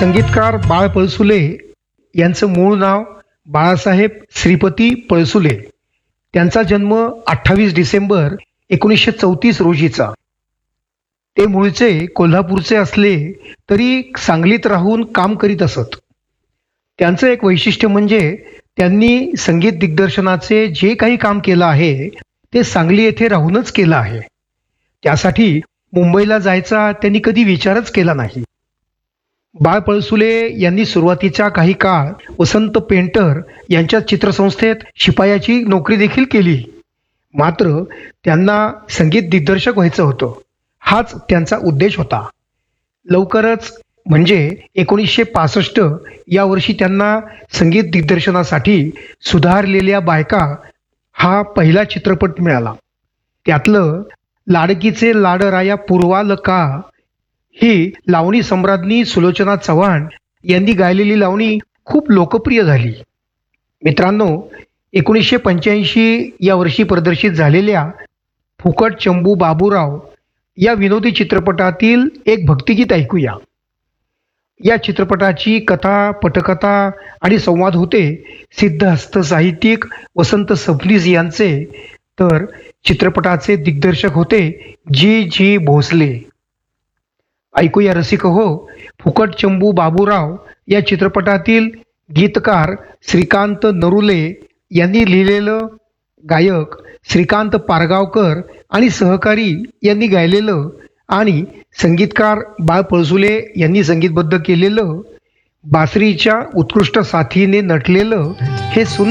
संगीतकार बाळ पळसुले यांचं मूळ नाव बाळासाहेब श्रीपती पळसुले. त्यांचा जन्म 28 डिसेंबर 1934 रोजीचा. ते मूळचे कोल्हापूरचे असले तरी सांगलीत राहून काम करीत असत. त्यांचं एक वैशिष्ट्य म्हणजे त्यांनी संगीत दिग्दर्शनाचे जे काही काम केलं आहे ते सांगली येथे राहूनच केलं आहे. त्यासाठी मुंबईला जायचा त्यांनी कधी विचारच केला नाही. बाळ पळसुले यांनी सुरुवातीच्या काही काळ वसंत पेंटर यांच्या चित्रसंस्थेत शिपायाची नोकरी देखील केली. मात्र त्यांना संगीत दिग्दर्शक व्हायचं होतं. हाच त्यांचा उद्देश होता. लवकरच म्हणजे 1965 या वर्षी त्यांना संगीत दिग्दर्शनासाठी सुधारलेल्या बायका हा पहिला चित्रपट मिळाला. त्यातलं लाडकीचे लाडराया पूर्वाल का ही लावणी सम्राज्ञी सुलोचना चव्हाण यांनी गायलेली लावणी खूप लोकप्रिय झाली. मित्रांनो, 1985 या वर्षी प्रदर्शित झालेल्या फुकट चंबू बाबूराव या विनोदी चित्रपटातील एक भक्तिगीत ऐकूया. या चित्रपटाची कथा, पटकथा आणि संवाद होते सिद्धहस्त साहित्यिक वसंत सबनीस यांचे, तर चित्रपटाचे दिग्दर्शक होते जी भोसले. ऐकूया रसिक हो, फुकट चंबू बाबूराव या चित्रपटातील गीतकार श्रीकांत नरुले यांनी लिहिलेलं, गायक श्रीकांत पारगावकर आणि सहकारी यांनी गायलेलं आणि संगीतकार बाळ पळसुले यांनी संगीतबद्ध केलेलं, बासरीच्या उत्कृष्ट साथीने नटलेलं हे सुंदर